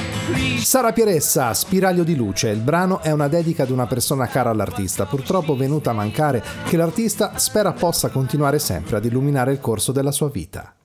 Sara Pieressa, Spiraglio di luce. Il brano è una dedica ad una persona cara all'artista, purtroppo venuta a mancare, che l'artista spera possa continuare sempre ad illuminare il corso della sua vita.